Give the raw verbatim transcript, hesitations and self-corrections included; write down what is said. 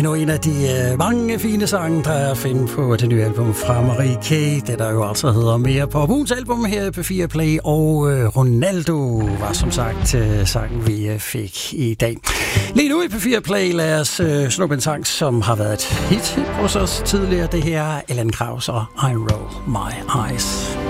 endnu en af de uh, mange fine sange, der er at finde på det nye album fra Marie K. Det der jo altså hedder Mere Pop. Ugens album her i P fire Play, og uh, Ronaldo var som sagt uh, sangen, vi uh, fik i dag. Lige nu i P fire Play, lad os uh, snuppe en sang, som har været et hit hos os tidligere. Det her er Ellen Krause og I Roll My Eyes.